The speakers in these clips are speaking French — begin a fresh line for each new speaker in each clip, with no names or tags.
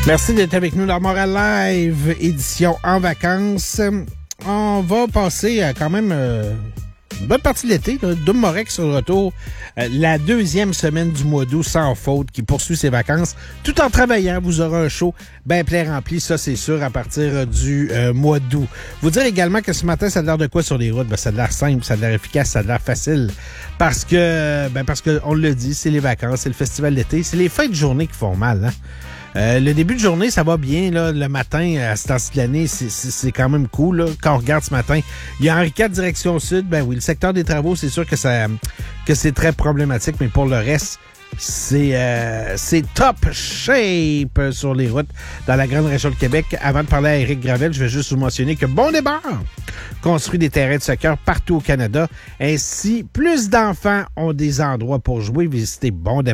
Merci d'être avec nous dans Montréal Live, édition en vacances. On va passer quand même une bonne partie de l'été. Dom Morec sur le retour. La deuxième semaine du mois d'août sans faute qui poursuit ses vacances. Tout en travaillant, vous aurez un show bien plein rempli, ça c'est sûr, à partir du mois d'août. Vous dire également que ce matin, ça a l'air de quoi sur les routes? Ben, ça a l'air simple, ça a l'air efficace, ça a l'air facile. Parce que on le dit, c'est les vacances, c'est le festival d'été, c'est les fins de journée qui font mal, hein? Le début de journée, ça va bien. Là, le matin, à ce temps-ci de l'année, c'est quand même cool. Là. Quand on regarde ce matin, il y a Henri IV direction sud. Ben oui, le secteur des travaux, c'est sûr que c'est très problématique, mais pour le reste, c'est top shape sur les routes dans la grande région de Québec. Avant de parler à Éric Gravel, je vais juste vous mentionner que Bon Départ construit des terrains de soccer partout au Canada. Ainsi, plus d'enfants ont des endroits pour jouer. Visitez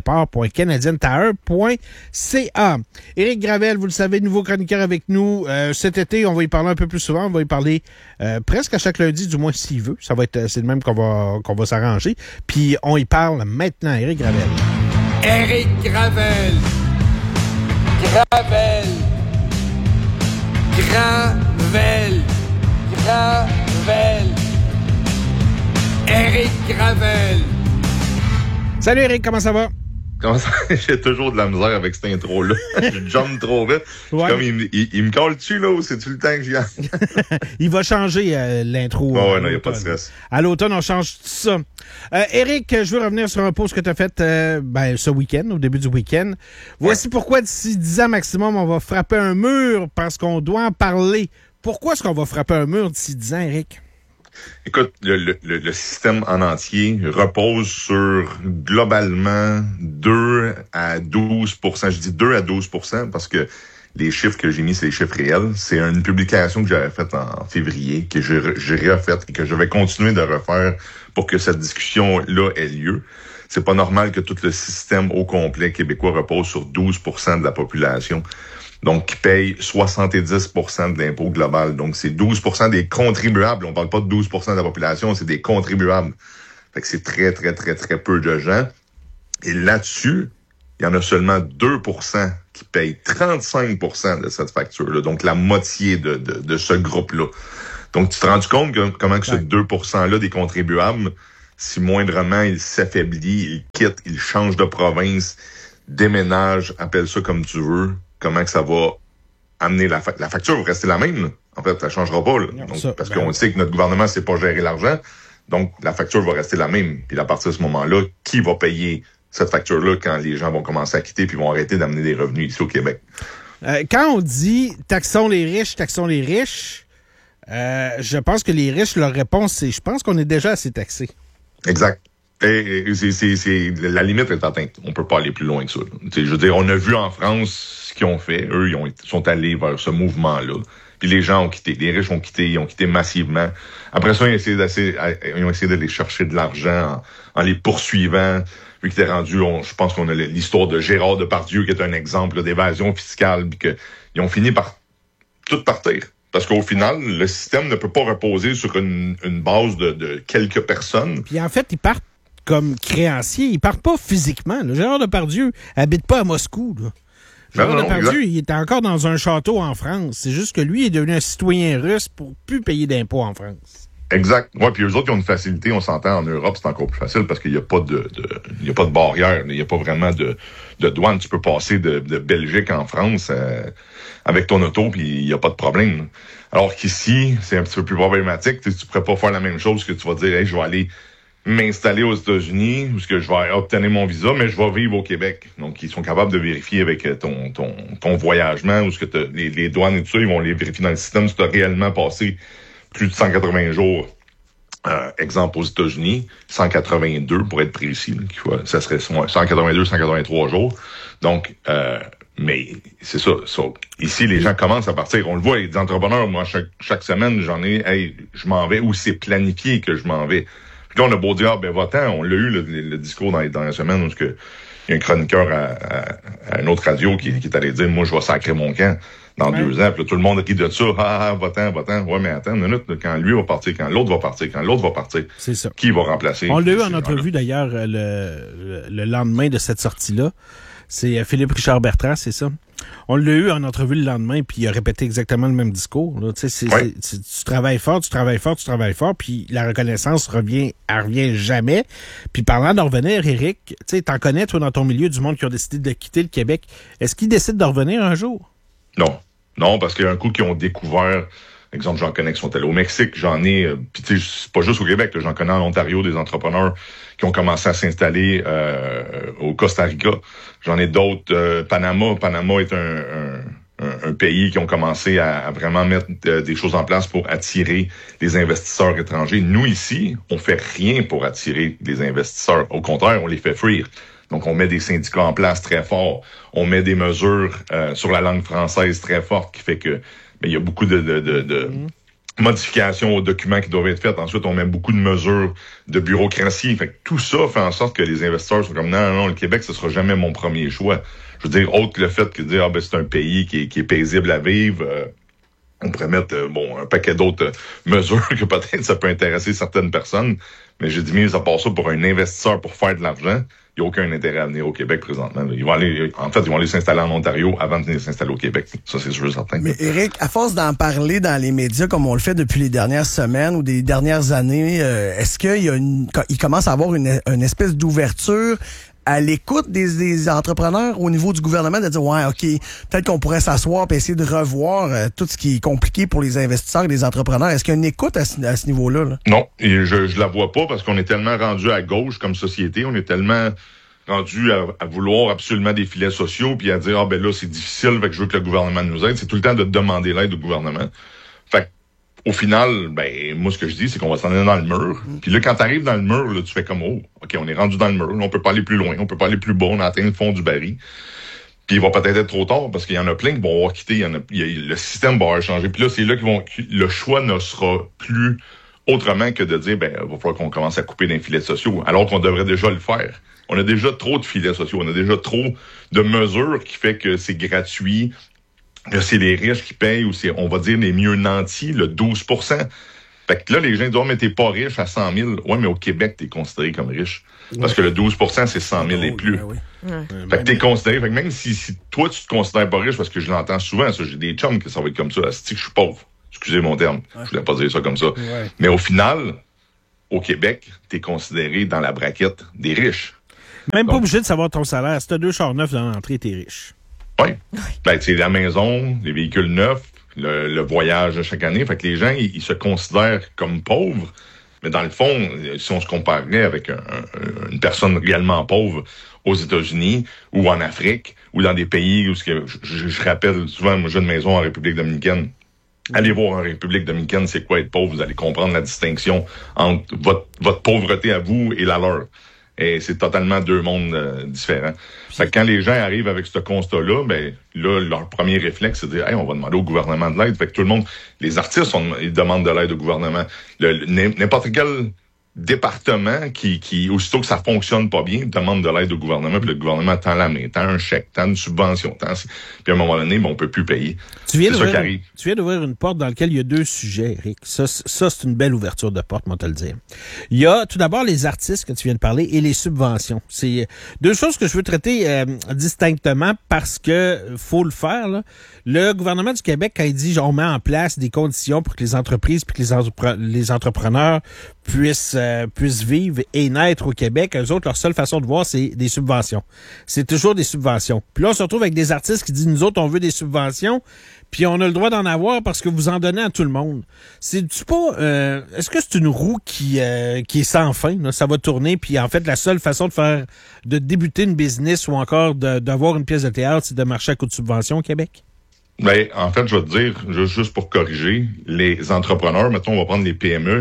bondépart.canadientower.ca. Éric Gravel, vous le savez, nouveau chroniqueur avec nous. Cet été, on va y parler un peu plus souvent. On va y parler presque à chaque lundi, du moins s'il veut. C'est le même qu'on va s'arranger. Puis on y parle maintenant. Éric Gravel.
Éric Gravel. Gravel. Gravel. Gravel. Éric Gravel.
Salut Éric, comment ça va?
Comment ça? J'ai toujours de la misère avec cette intro-là. Je jump trop vite.
Ouais.
Comme il me colle dessus, là, ou c'est-tu le temps que j'y gagne?
Il va changer l'intro.
Ouais, non, il n'y a pas de stress.
À l'automne, on change tout ça. Éric, je veux revenir sur un post que tu as fait ce week-end, au début du week-end. Voici pourquoi d'ici 10 ans maximum, on va frapper un mur parce qu'on doit en parler. Pourquoi est-ce qu'on va frapper un mur d'ici 10 ans, Éric?
Écoute, le système en entier repose sur globalement 2 à 12 %. Je dis 2 à 12 % parce que les chiffres que j'ai mis, c'est les chiffres réels. C'est une publication que j'avais faite en février, que j'ai refaite et que je vais continuer de refaire pour que cette discussion-là ait lieu. C'est pas normal que tout le système au complet québécois repose sur 12 % de la population. Donc, qui paye 70 % de l'impôt global. Donc, c'est 12 % des contribuables. On parle pas de 12 % de la population, c'est des contribuables. Fait que c'est très, très, très, très peu de gens. Et là-dessus, il y en a seulement 2 % qui payent 35 % de cette facture-là. Donc, la moitié de ce groupe-là. Donc, tu te rends compte comment que ce 2 % des contribuables, si moindrement il s'affaiblit, il quitte, il change de province, déménage, appelle ça comme tu veux, comment que ça va amener la facture va rester la même, là. En fait, ça changera pas, là.
Non,
Donc,
ça,
parce qu'on sait que notre gouvernement sait pas gérer l'argent. Donc, la facture va rester la même. Puis à partir de ce moment-là, qui va payer cette facture-là quand les gens vont commencer à quitter puis vont arrêter d'amener des revenus ici au Québec?
Quand on dit taxons les riches, je pense que les riches, leur réponse, c'est je pense qu'on est déjà assez taxés.
Exact. Et la limite est atteinte. On peut pas aller plus loin que ça. Je veux dire, on a vu en France ce qu'ils ont fait. Eux, sont allés vers ce mouvement-là. Puis les gens ont quitté. Les riches ont quitté. Ils ont quitté massivement. Après ça, ils ont essayé d'aller chercher de l'argent en les poursuivant. Vu qu'il était rendu, je pense qu'on a l'histoire de Gérard Depardieu qui est un exemple d'évasion fiscale. Puis qu'ils ont fini par tout partir. Parce qu'au final, le système ne peut pas reposer sur une base de quelques personnes.
Puis en fait, ils partent comme créanciers. Ils partent pas physiquement. Là. Gérard Depardieu habite pas à Moscou. Là. Gérard Depardieu, il est encore dans un château en France. C'est juste que lui est devenu un citoyen russe pour plus payer d'impôts en France.
Exact. Ouais, puis eux autres, ils ont une facilité, on s'entend, en Europe, c'est encore plus facile parce qu'il n'y a pas de barrière, il n'y a pas vraiment de douane. Tu peux passer de Belgique en France avec ton auto, puis il n'y a pas de problème. Alors qu'ici, c'est un petit peu plus problématique. Tu pourrais pas faire la même chose que tu vas dire, hey, je vais aller m'installer aux États-Unis, où je vais obtenir mon visa, mais je vais vivre au Québec. Donc, ils sont capables de vérifier avec ton voyagement, où les douanes et tout ça, ils vont les vérifier dans le système si tu as réellement passé plus de 180 jours, exemple aux États-Unis, 182 pour être précis, ça serait 182, 183 jours. Donc, mais c'est ça. Ici, les gens commencent à partir. On le voit, les entrepreneurs, moi, chaque semaine, je m'en vais, ou c'est planifié que je m'en vais. Puis là, on a beau dire, va-t'en, on l'a eu, le discours dans la semaine, où il y a un chroniqueur à une autre radio qui est allé dire, moi, je vais sacrer mon camp dans 2 ans. Puis là, tout le monde rit de ça. Va-t'en. Ouais, mais attends une minute, quand lui va partir, quand l'autre va partir,
c'est ça.
Qui va remplacer?
On l'a eu en entrevue, d'ailleurs, le lendemain de cette sortie-là. C'est Philippe Richard Bertrand, c'est ça? On l'a eu en entrevue le lendemain, puis il a répété exactement le même discours. Là. Tu travailles fort, puis la reconnaissance revient jamais. Puis parlant d'en revenir, Éric, t'en connais, toi, dans ton milieu, du monde qui ont décidé de quitter le Québec. Est-ce qu'ils décident de revenir un jour?
Non, parce qu'il y a un coup qu'ils ont découvert... Exemple, j'en connais qui sont allés au Mexique, j'en ai, puis tu sais, c'est pas juste au Québec, là, j'en connais en Ontario des entrepreneurs qui ont commencé à s'installer au Costa Rica. J'en ai d'autres, Panama. Panama est un pays qui ont commencé à vraiment mettre des choses en place pour attirer les investisseurs étrangers. Nous, ici, on fait rien pour attirer les investisseurs. Au contraire, on les fait fuir. Donc, on met des syndicats en place très forts. On met des mesures sur la langue française très fortes qui fait que il y a beaucoup de modifications aux documents qui doivent être faites. Ensuite, on met beaucoup de mesures de bureaucratie. Fait que tout ça fait en sorte que les investisseurs sont comme non, le Québec, ce sera jamais mon premier choix. Je veux dire, autre que le fait que dire c'est un pays qui est paisible à vivre, on pourrait mettre un paquet d'autres mesures que peut-être ça peut intéresser certaines personnes. Mais j'ai dit, mais à part ça, pour un investisseur pour faire de l'argent, il n'y a aucun intérêt à venir au Québec présentement. Ils vont aller s'installer en Ontario avant de venir s'installer au Québec. Ça, c'est sûr certain.
Mais Éric, à force d'en parler dans les médias comme on le fait depuis les dernières semaines ou des dernières années, est-ce qu'il commence à avoir une espèce d'ouverture à l'écoute des entrepreneurs au niveau du gouvernement de dire ouais, OK, peut-être qu'on pourrait s'asseoir et essayer de revoir tout ce qui est compliqué pour les investisseurs et les entrepreneurs. Est-ce qu'il y a une écoute à ce niveau-là? Là?
Non, et je la vois pas parce qu'on est tellement rendu à gauche comme société, on est tellement rendu à vouloir absolument des filets sociaux puis à dire là c'est difficile, fait que je veux que le gouvernement nous aide. C'est tout le temps de demander l'aide au gouvernement. Fait au final, moi, ce que je dis, c'est qu'on va s'en aller dans le mur. Puis là, quand t'arrives dans le mur, là, tu fais comme, OK, on est rendu dans le mur. Là, on peut pas aller plus loin. On peut pas aller plus bas. On a atteint le fond du baril. Puis il va peut-être être trop tard parce qu'il y en a plein qui vont avoir quitté. Le système va avoir changé. Puis là, c'est là le choix ne sera plus autrement que de dire, il va falloir qu'on commence à couper des filets sociaux. Alors qu'on devrait déjà le faire. On a déjà trop de filets sociaux. On a déjà trop de mesures qui fait que c'est gratuit. Là, c'est les riches qui payent ou c'est, on va dire, les mieux nantis, le 12%. Fait que là, les gens disent, mais t'es pas riche à 100 000. Ouais, mais au Québec, t'es considéré comme riche. Parce que le 12%, c'est 100 000 et plus. Fait que t'es considéré. Fait que même si toi, tu te considères pas riche, parce que je l'entends souvent, ça, j'ai des chums que ça va être comme ça. C'est que je suis pauvre. Excusez mon terme. Je voulais pas dire ça comme ça. Mais au final, au Québec, t'es considéré dans la braquette des riches.
Même pas obligé de savoir ton salaire. Si t'as 2 chars neufs dans l'entrée, t'es riche.
Oui. C'est la maison, les véhicules neufs, le voyage chaque année. Fait que les gens, ils se considèrent comme pauvres. Mais dans le fond, si on se comparait avec une personne réellement pauvre aux États-Unis ou en Afrique ou dans des pays où je rappelle souvent, moi j'ai une maison en République dominicaine. Allez voir en République dominicaine, c'est quoi être pauvre. Vous allez comprendre la distinction entre votre pauvreté à vous et la leur. Et c'est totalement 2 mondes différents. Fait que quand les gens arrivent avec ce constat-là, là, leur premier réflexe, c'est de dire, on va demander au gouvernement de l'aide. Fait que tout le monde, les artistes, ils demandent de l'aide au gouvernement. N'importe quel département qui, aussitôt que ça fonctionne pas bien, demande de l'aide au gouvernement, puis le gouvernement tend la main, tend un chèque, tend une subvention, puis à un moment donné, on peut plus payer.
Tu viens d'ouvrir une porte dans laquelle il y a 2 sujets, Éric. Ça, c'est une belle ouverture de porte, moi te le dire. Il y a tout d'abord les artistes que tu viens de parler et les subventions. C'est 2 choses que je veux traiter distinctement parce que faut le faire, là. Le gouvernement du Québec, quand il dit on met en place des conditions pour que les entreprises puis que les entrepreneurs puissent vivre et naître au Québec, eux autres, leur seule façon de voir, c'est des subventions. C'est toujours des subventions. Puis là, on se retrouve avec des artistes qui disent, nous autres, on veut des subventions, puis on a le droit d'en avoir parce que vous en donnez à tout le monde. C'est-tu pas... est-ce que c'est une roue qui est sans fin, là? Ça va tourner, puis en fait, la seule façon de débuter une business ou encore d'avoir une pièce de théâtre, c'est de marcher à coup de subvention au Québec?
En fait, je vais te dire, juste pour corriger, les entrepreneurs, mettons, on va prendre les PME,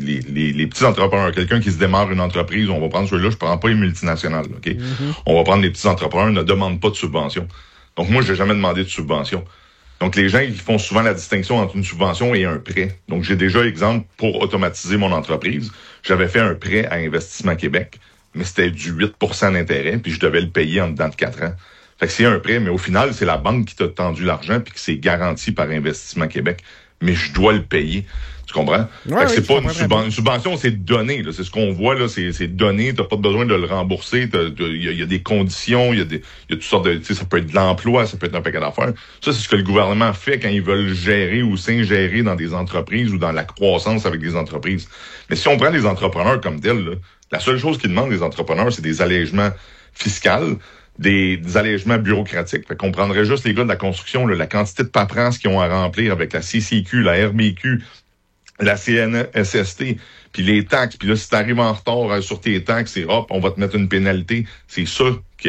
les petits entrepreneurs, quelqu'un qui se démarre une entreprise, on va prendre ceux-là, je prends pas les multinationales, OK? Mm-hmm. On va prendre les petits entrepreneurs, ne demandent pas de subvention. Donc, moi, j'ai jamais demandé de subvention. Donc, les gens, ils font souvent la distinction entre une subvention et un prêt. Donc, j'ai déjà, exemple, pour automatiser mon entreprise, j'avais fait un prêt à Investissement Québec, mais c'était du 8% d'intérêt, puis je devais le payer en dedans de 4 ans. Fait que c'est un prêt, mais au final, c'est la banque qui t'a tendu l'argent puis que c'est garanti par Investissement Québec. mais je dois le payer. Tu comprends?
Ouais,
c'est pas
une
subvention, c'est donné. Là. C'est ce qu'on voit, là, c'est donné, t'as pas besoin de le rembourser. Il y a des conditions, il y a toutes sortes de. Ça peut être de l'emploi, ça peut être un paquet d'affaires. Ça, c'est ce que le gouvernement fait quand ils veulent gérer ou s'ingérer dans des entreprises ou dans la croissance avec des entreprises. Mais si on prend les entrepreneurs comme tels, là, la seule chose qu'ils demandent les entrepreneurs, c'est des allègements fiscaux, des allègements bureaucratiques. Fait qu'on prendrait juste les gars de la construction, là, la quantité de paperasse qu'ils ont à remplir avec la CCQ, la RBQ, la CNSST, puis les taxes, puis là, si t'arrives en retard sur tes taxes, c'est hop, on va te mettre une pénalité. C'est ça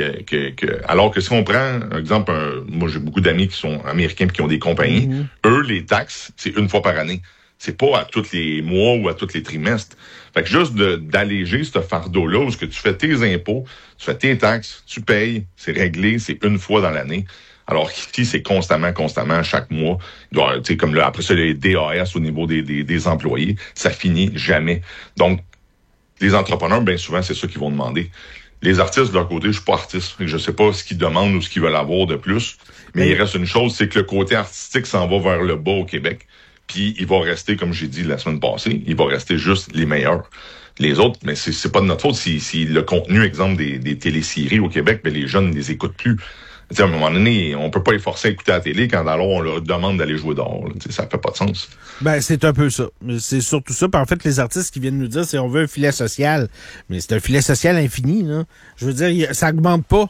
alors que si on prend, par exemple, moi j'ai beaucoup d'amis qui sont américains puis qui ont des compagnies, eux, les taxes, c'est une fois par année. C'est pas à tous les mois ou à tous les trimestres. Fait que juste d'alléger ce fardeau-là, où ce que tu fais tes impôts, tu fais tes taxes, tu payes, c'est réglé, c'est une fois dans l'année. Alors qu'ici, c'est constamment, chaque mois. Tu sais, comme là, après ça, les DAS au niveau des employés, ça finit jamais. Donc, les entrepreneurs, bien souvent, c'est ça qu'ils vont demander. Les artistes, de leur côté, je suis pas artiste. Je sais pas ce qu'ils demandent ou ce qu'ils veulent avoir de plus. Mais il reste une chose, c'est que le côté artistique s'en va vers le bas au Québec. Puis il va rester, comme j'ai dit la semaine passée, il va rester juste les meilleurs. Les autres, mais c'est pas de notre faute si le contenu, exemple, des téléséries au Québec, ben les jeunes ne les écoutent plus. T'sais, à un moment donné, on peut pas les forcer à écouter la télé quand alors on leur demande d'aller jouer dehors. Ça fait pas de sens.
Ben, c'est un peu ça. C'est surtout ça. Puis en fait, les artistes qui viennent nous dire, c'est on veut un filet social. Mais c'est un filet social infini, là. Je veux dire, ça augmente pas.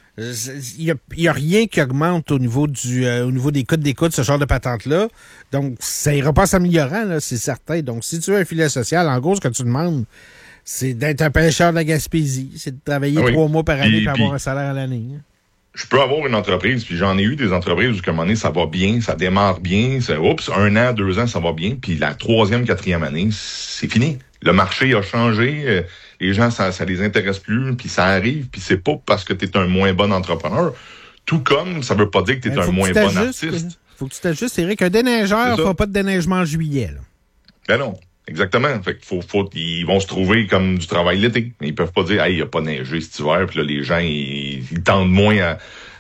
Il y a rien qui augmente au niveau des codes d'écoute, ce genre de patente-là. Donc, ça ira pas s'améliorant, là, c'est certain. Donc, si tu veux un filet social, en gros, ce que tu demandes, c'est d'être un pêcheur de la Gaspésie. C'est de travailler 3 mois par année pour avoir un salaire à l'année.
Je peux avoir une entreprise, puis j'en ai eu des entreprises où, à un moment donné, ça va bien, ça démarre bien, 1 an, 2 ans, ça va bien, puis la 3e, 4e année, c'est fini. Le marché a changé, les gens, ça les intéresse plus, puis ça arrive, puis c'est pas parce que t'es un moins bon entrepreneur, tout comme ça veut pas dire que t'es un moins bon artiste.
Faut que tu t'ajustes, c'est vrai qu'un déneigeur fera pas de déneigement en juillet, là. Ben
non. Exactement. Fait qu'il ils vont se trouver comme du travail l'été. Ils peuvent pas dire, hey, il a pas neigé cet hiver, puis là, les gens, ils tendent moins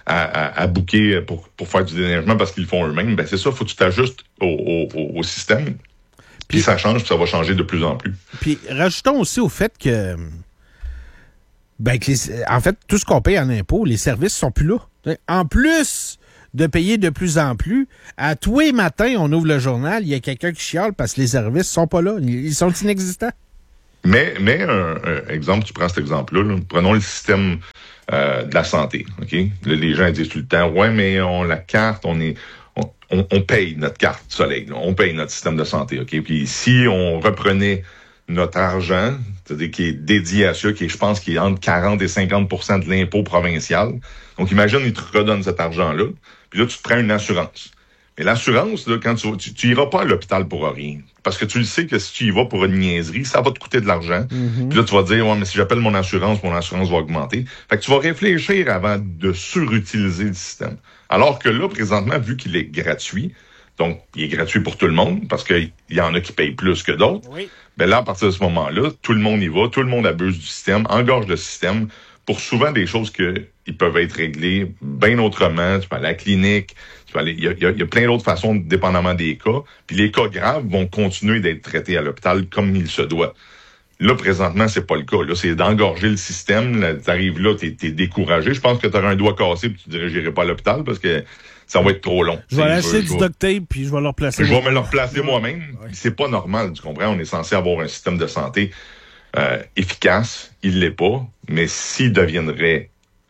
à booker pour faire du déneigement parce qu'ils le font eux-mêmes. Ben, c'est ça, faut que tu t'ajustes au système. Puis ça change, puis ça va changer de plus en plus.
Puis, rajoutons aussi au fait que, en fait, tout ce qu'on paye en impôts, les services sont plus là. En plus de payer de plus en plus, à tous les matins, on ouvre le journal, il y a quelqu'un qui chiale parce que les services sont pas là. Ils sont inexistants.
Mais un exemple, tu prends cet exemple-là, prenons le système de la santé. OK? Là, les gens disent tout le temps, ouais, mais la carte, on paye notre carte soleil, là, on paye notre système de santé. OK? Puis si on reprenait notre argent, c'est-à-dire qui est dédié à ça, je pense qu'il est entre 40 et 50 % de l'impôt provincial. Donc, imagine, ils te redonnent cet argent-là, puis là, tu te prends une assurance. Mais l'assurance, là, quand tu iras pas à l'hôpital pour rien. Parce que tu le sais que si tu y vas pour une niaiserie, ça va te coûter de l'argent. Mm-hmm. Puis là, tu vas te dire, ouais, mais si j'appelle mon assurance va augmenter. Fait que tu vas réfléchir avant de surutiliser le système. Alors que là, présentement, vu qu'il est gratuit, donc, il est gratuit pour tout le monde, parce qu'il y en a qui payent plus que d'autres. Oui. Ben là, à partir de ce moment-là, tout le monde y va, tout le monde abuse du système, engorge le système pour souvent des choses ils peuvent être réglées bien autrement. Tu peux aller à la clinique, il y a plein d'autres façons, dépendamment des cas. Puis les cas graves vont continuer d'être traités à l'hôpital comme il se doit. Là, présentement, c'est pas le cas. Là, c'est d'engorger le système. T'arrives là, t'es découragé. Je pense que t'auras un doigt cassé puis tu dirais, j'irai pas à l'hôpital parce que ça va être trop long.
Je vais acheter du duct tape puis je vais le replacer.
Je vais me le replacer moi-même. Ouais. C'est pas normal, tu comprends? On est censé avoir un système de santé efficace. Il l'est pas. Mais s'il deviendrait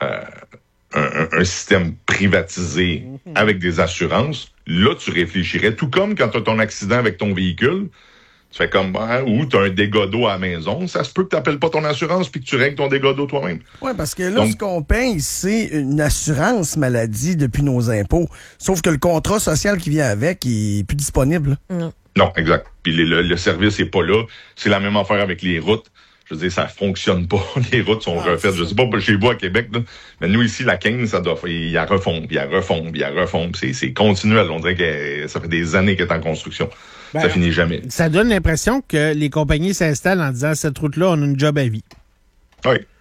un système privatisé avec des assurances, là, tu réfléchirais. Tout comme quand tu as ton accident avec ton véhicule, tu fais comme, ou tu as un dégât d'eau à la maison, ça se peut que tu n'appelles pas ton assurance puis que tu règles ton dégât d'eau toi-même.
Oui, parce que là, ce qu'on paye, c'est une assurance maladie depuis nos impôts. Sauf que le contrat social qui vient avec, il est plus disponible.
Non, exact. Puis le service est pas là. C'est la même affaire avec les routes. Je veux dire, ça fonctionne pas. Les routes sont refaites. Je sais pas chez vous à Québec, là, mais nous ici, la 15, il y a refond, puis il y a refond, puis il y a refond. C'est continuel. On dirait que ça fait des années qu'elle est en construction. Ça finit jamais.
Ça donne l'impression que les compagnies s'installent en disant cette route-là, on a une job à vie.
Oui.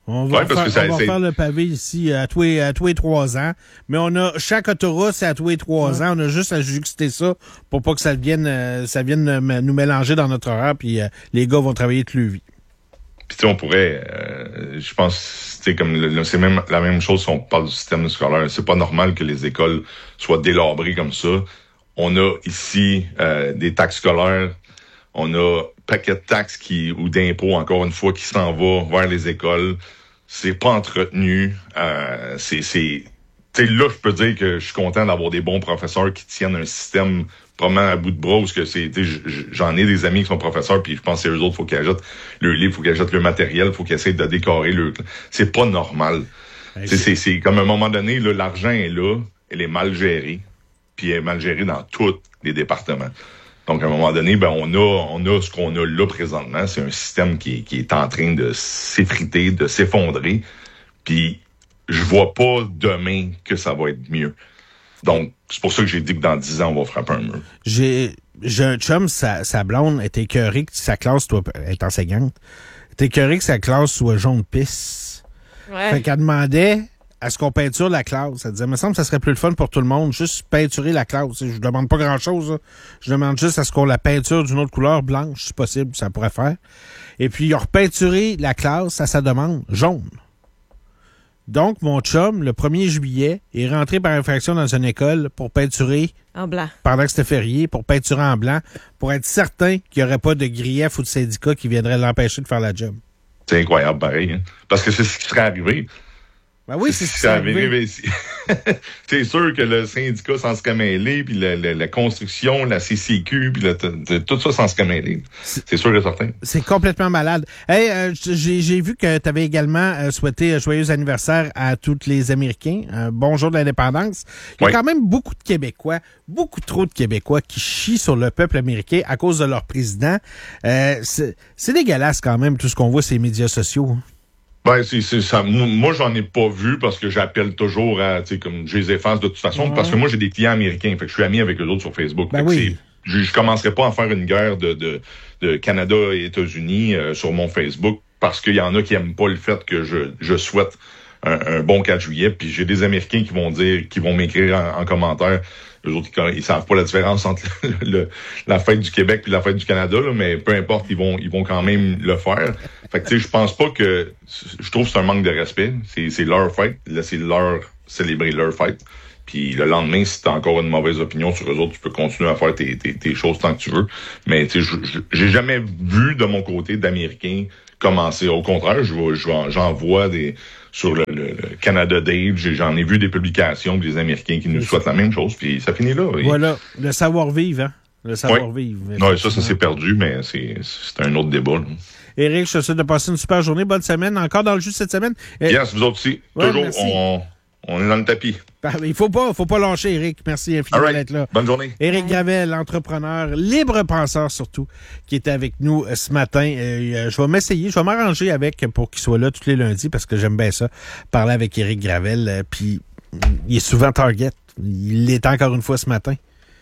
On va, faire le pavé ici à tous les 3 ans. Mais chaque autoroute, c'est à tous les 3 ans. On a juste à juxter ça pour pas que ça vienne nous mélanger dans notre horaire, puis les gars vont travailler toute leur vie.
Puis tu sais, on pourrait, je pense, c'est comme c'est même la même chose si on parle du système scolaire. C'est pas normal que les écoles soient délabrées comme ça. On a ici des taxes scolaires, on a paquet de taxes ou d'impôts, encore une fois, qui s'en va vers les écoles. C'est pas entretenu. Tu sais, là, je peux dire que je suis content d'avoir des bons professeurs qui tiennent un système probablement à bout de bras, parce que j'en ai des amis qui sont professeurs, puis je pense que c'est eux autres, faut qu'ils achètent leur livre, faut qu'ils achètent leur matériel, faut qu'ils essayent de décorer leur... C'est pas normal. C'est comme à un moment donné, là, l'argent est là, elle est mal gérée, puis elle est mal gérée dans tous les départements. Donc, à un moment donné, on a ce qu'on a là présentement. C'est un système qui est en train de s'effriter, de s'effondrer. Puis, je vois pas demain que ça va être mieux. Donc, c'est pour ça que j'ai dit que dans 10 ans, on va frapper un mur.
J'ai un chum, sa blonde était écœurée que sa classe est enseignante. Elle était écœurée que sa classe soit jaune pisse. Ouais. Fait qu'elle demandait à ce qu'on peinture la classe. Elle disait, il me semble que ça serait plus le fun pour tout le monde, juste peinturer la classe. Je demande pas grand-chose. Là. Je demande juste à ce qu'on la peinture d'une autre couleur, blanche, si possible, ça pourrait faire. Et puis, ils ont repeinturé la classe à sa demande, jaune. Donc, mon chum, le 1er juillet, est rentré par infraction dans une école pour peinturer...
En blanc.
Pendant que c'était férié, pour peinturer en blanc, pour être certain qu'il n'y aurait pas de grief ou de syndicat qui viendrait l'empêcher de faire la job.
C'est incroyable, pareil. Hein? Parce que c'est ce qui serait arrivé.
Ben oui, c'est ce qui serait arrivé.
C'est sûr que le syndicat s'en serait mêlé, puis la construction, la CCQ, puis tout ça s'en serait mêlé. C'est sûr et certain.
C'est complètement malade. Hey, j'ai vu que tu avais également souhaité un joyeux anniversaire à tous les Américains. Bonjour de l'indépendance. Il y a quand même beaucoup de Québécois, beaucoup trop de Québécois qui chient sur le peuple américain à cause de leur président. C'est dégueulasse quand même tout ce qu'on voit sur les médias sociaux. Hein.
Ben, c'est ça. Moi, j'en ai pas vu parce que j'appelle toujours à, tu sais, comme je les efface de toute façon, parce que moi, j'ai des clients américains, fait que je suis ami avec eux autres sur Facebook.
Ben oui.
Je commencerai pas à faire une guerre de Canada et États-Unis sur mon Facebook parce qu'il y en a qui aiment pas le fait que je souhaite un bon 4 juillet, puis j'ai des Américains qui vont m'écrire en commentaire. Les autres, ils savent pas la différence entre la fête du Québec puis la fête du Canada, là, mais peu importe, ils vont quand même le faire. Fait que, tu sais, je pense pas que... Je trouve que c'est un manque de respect. C'est leur fête. Là, c'est célébrer leur fête. Puis le lendemain, si t'as encore une mauvaise opinion sur eux autres, tu peux continuer à faire tes choses tant que tu veux. Mais, tu sais, j'ai jamais vu de mon côté d'Américains commencer. Au contraire, j'en vois sur le Canada Day, j'en ai vu des publications des Américains qui nous souhaitent la même chose, puis ça finit là.
Voilà, le savoir-vivre, hein? Le savoir-vivre.
Non, ça s'est perdu, mais c'est un autre débat. Là.
Éric, je te souhaite de passer une super journée, bonne semaine, encore dans le jus cette semaine.
Yes, vous autres aussi. Ouais, toujours, on est dans le tapis.
Il faut pas lâcher, Éric. Merci infiniment d'être là.
Bonne journée.
Éric Gravel, entrepreneur, libre penseur surtout, qui était avec nous ce matin. Je vais m'arranger avec pour qu'il soit là tous les lundis parce que j'aime bien ça, parler avec Éric Gravel. Puis il est souvent target. Il l'est encore une fois ce matin.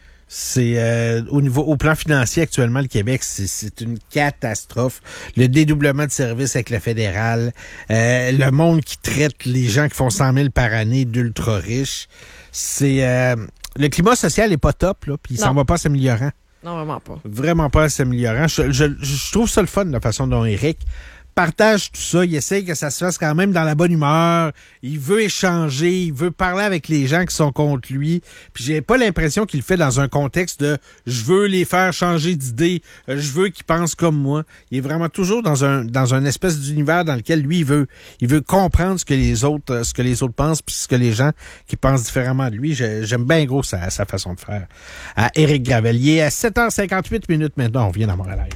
C'est au plan financier actuellement, le Québec, c'est une catastrophe. Le dédoublement de services avec le fédéral, le monde qui traite les gens qui font 100 000 par année d'ultra riches. C'est le climat social est pas top là, puis il s'en va pas s'améliorant.
Non, vraiment pas.
Vraiment pas s'améliorant. Je trouve ça le fun la façon dont Éric partage tout ça, il essaie que ça se fasse quand même dans la bonne humeur, il veut échanger, il veut parler avec les gens qui sont contre lui, puis j'ai pas l'impression qu'il le fait dans un contexte de « je veux les faire changer d'idée, je veux qu'ils pensent comme moi ». Il est vraiment toujours dans un espèce d'univers dans lequel lui, il veut comprendre ce que les autres pensent, puis ce que les gens qui pensent différemment de lui. J'aime bien gros sa façon de faire. À Éric Gravel, il est à 7h58 maintenant, on revient dans Montréal.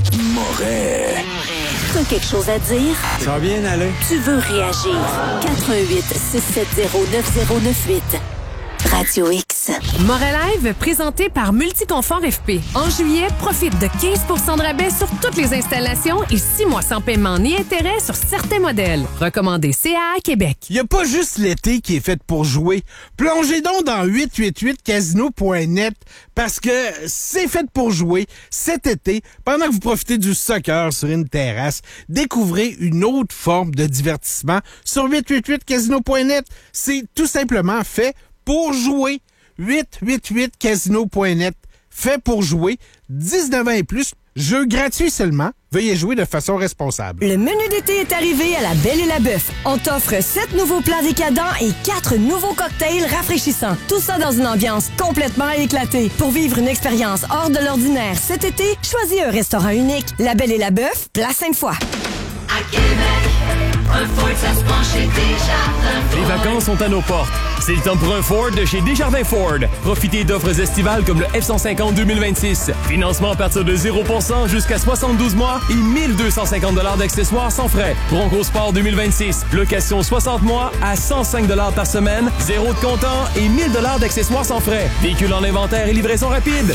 Moret.
T'as quelque chose à dire?
Ça va bien aller.
Tu veux réagir? 88 670 9098. Radio. Radio X.
Moret Live, présenté par Multiconfort FP. En juillet, profite de 15 % de rabais sur toutes les installations et 6 mois sans paiement ni intérêt sur certains modèles. Recommandé CAA Québec.
Il n'y a pas juste l'été qui est fait pour jouer. Plongez donc dans 888casino.net parce que c'est fait pour jouer cet été pendant que vous profitez du soccer sur une terrasse. Découvrez une autre forme de divertissement sur 888casino.net. C'est tout simplement fait pour jouer. 888casino.net. Fait pour jouer. 19 ans et plus. Jeu gratuit seulement. Veuillez jouer de façon responsable.
Le menu d'été est arrivé à la Belle et la Bœuf. On t'offre 7 nouveaux plats décadents et 4 nouveaux cocktails rafraîchissants. Tout ça dans une ambiance complètement éclatée. Pour vivre une expérience hors de l'ordinaire cet été, choisis un restaurant unique. La Belle et la Bœuf, Place Sainte-Foy.
À Québec, un Ford, ça se prend chez Desjardins.
Les vacances sont à nos portes. C'est le temps pour un Ford de chez Desjardins Ford. Profitez d'offres estivales comme le F-150 2026. Financement à partir de 0% jusqu'à 72 mois et 1250 $ d'accessoires sans frais. Bronco Sport 2026. Location 60 mois à 105 $ par semaine. 0 de comptant et 1000 $ d'accessoires sans frais. Véhicule en inventaire et livraison rapide.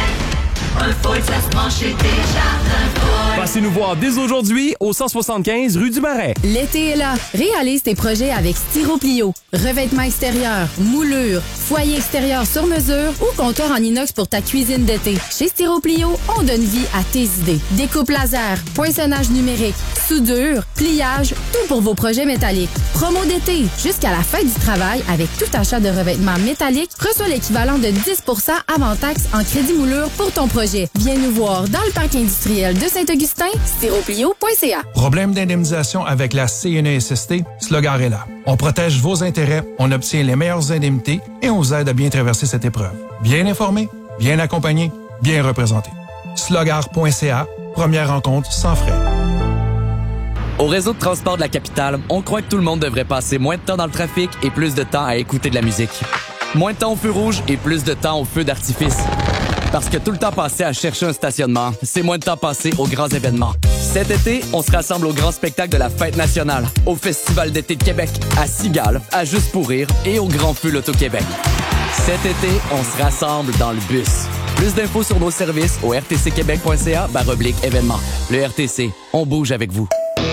Un Ford, ça se prend chez Desjardins Ford.
Passez nous voir dès aujourd'hui au 175 rue du Marais.
L'été est là. Réalise tes projets avec Styroplio. Revêtement extérieur, moulure, foyer extérieur sur mesure ou comptoir en inox pour ta cuisine d'été. Chez Styroplio, on donne vie à tes idées. Découpe laser, poinçonnage numérique, soudure, pliage, tout pour vos projets métalliques. Promo d'été. Jusqu'à la fin du travail, avec tout achat de revêtements métalliques, reçois l'équivalent de 10 % avant taxe en crédit moulure pour ton projet. Viens nous voir dans le parc industriel de Saint-Augustin, styroplio.ca.
Problème d'indemnisation avec la CNESST? Slogar est là. On protège vos intérêts, on obtient les meilleures indemnités et on vous aide à bien traverser cette épreuve. Bien informé, bien accompagné, bien représenté. Slogar.ca, première rencontre sans frais.
Au réseau de transport de la capitale, on croit que tout le monde devrait passer moins de temps dans le trafic et plus de temps à écouter de la musique. Moins de temps au feu rouge et plus de temps au feu d'artifice. Parce que tout le temps passé à chercher un stationnement, c'est moins de temps passé aux grands événements. Cet été, on se rassemble au grand spectacle de la Fête nationale, au Festival d'été de Québec, à Cigale, à Juste pour rire et au Grand Feu Loto-Québec. Cet été, on se rassemble dans le bus. Plus d'infos sur nos services au rtcquebec.ca/événements. Le RTC, on bouge avec vous.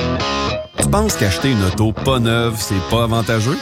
Tu penses qu'acheter une auto pas neuve, c'est pas avantageux?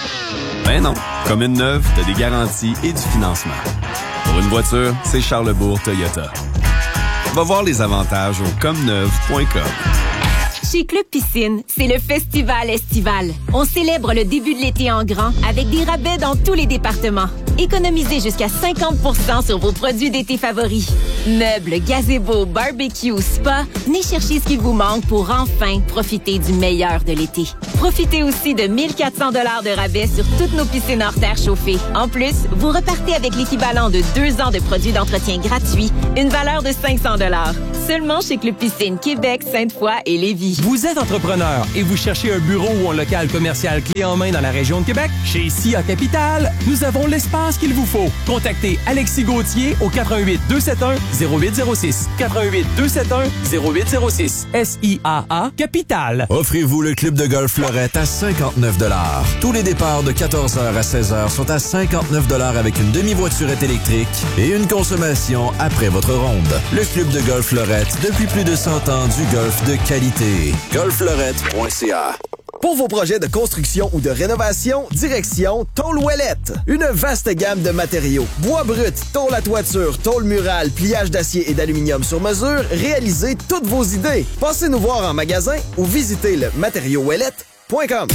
Ben non. Comme une neuve, t'as des garanties et du financement. Pour une voiture, c'est Charlesbourg Toyota. Va voir les avantages au comneuve.com.
Chez Club Piscine, c'est le festival estival. On célèbre le début de l'été en grand avec des rabais dans tous les départements. Économisez jusqu'à 50 % sur vos produits d'été favoris. Meubles, gazebo, barbecue, spa, venez chercher ce qui vous manque pour enfin profiter du meilleur de l'été. Profitez aussi de 1400 $ de rabais sur toutes nos piscines hors terre chauffées. En plus, vous repartez avec l'équivalent de 2 ans de produits d'entretien gratuits, une valeur de 500 $. Seulement chez Club Piscine Québec, Sainte-Foy et Lévis.
Vous êtes entrepreneur et vous cherchez un bureau ou un local commercial clé en main dans la région de Québec? Chez SIA Capital, nous avons l'espace qu'il vous faut. Contactez Alexis Gauthier au 88 271 0806. 88 271 0806. SIAA Capital.
Offrez-vous le club de golf Fleurette à 59 $. Tous les départs de 14h à 16h sont à 59 $ avec une demi-voiturette électrique et une consommation après votre ronde. Le club de golf Fleurette, depuis plus de 100 ans du golf de qualité. golffleurette.ca.
Pour vos projets de construction ou de rénovation, direction Tôle Ouellette. Une vaste gamme de matériaux. Bois brut, tôle à toiture, tôle murale, pliage d'acier et d'aluminium sur mesure, réalisez toutes vos idées. Passez nous voir en magasin ou visitez le matériauxouellette.com.